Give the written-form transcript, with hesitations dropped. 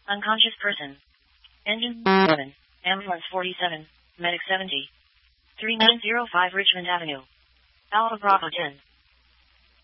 Unconscious person. Engine 11. Ambulance 47. Medic 70. 3905 Richmond Avenue. Alpha Bravo 10.